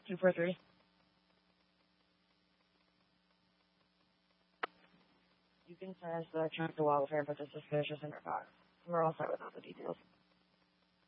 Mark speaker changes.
Speaker 1: 243. You can send us the check to welfare, but the suspicious in our box. We're all set with all the details.